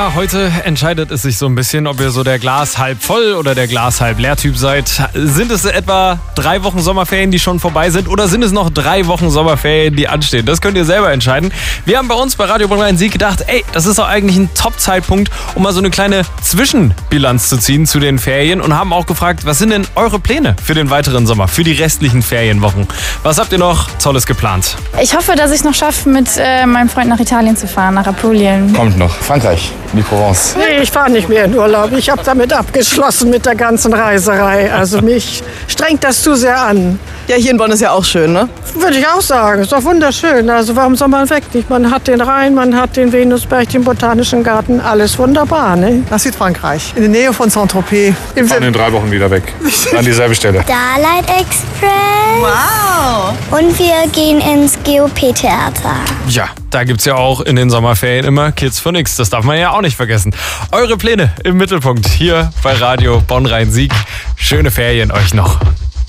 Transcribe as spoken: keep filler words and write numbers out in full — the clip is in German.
Ja, heute entscheidet es sich so ein bisschen, ob ihr so der Glas halb voll oder der Glas halb leer Typ seid. Sind es etwa drei Wochen Sommerferien, die schon vorbei sind, oder sind es noch drei Wochen Sommerferien, die anstehen? Das könnt ihr selber entscheiden. Wir haben bei uns bei Radio Bonn-Rhein-Sieg gedacht, ey, das ist doch eigentlich ein Top-Zeitpunkt, um mal so eine kleine Zwischenbilanz zu ziehen zu den Ferien, und haben auch gefragt, was sind denn eure Pläne für den weiteren Sommer, für die restlichen Ferienwochen? Was habt ihr noch Tolles geplant? Ich hoffe, dass ich noch schaffe, mit äh, meinem Freund nach Italien zu fahren, nach Apulien. Kommt noch. Frankreich, die Provence. Nee, ich fahre nicht mehr in Urlaub. Ich habe damit abgeschlossen mit der ganzen Reiserei. Also mich strengt das zu sehr an. Ja, hier in Bonn ist ja auch schön, ne? Würde ich auch sagen. Ist doch wunderschön. Also warum soll man weg nicht? Man hat den Rhein, man hat den Venusberg, den Botanischen Garten. Alles wunderbar, ne? Nach Südfrankreich, in der Nähe von Saint-Tropez. Wir fahren in drei Wochen wieder weg. An dieselbe Stelle. Starlight Express. Wow! Und wir gehen ins G O P-Theater. Ja, da gibt's ja auch in den Sommerferien immer Kids for Nix. Das darf man ja auch nicht vergessen. Eure Pläne im Mittelpunkt hier bei Radio Bonn-Rhein-Sieg. Schöne Ferien euch noch.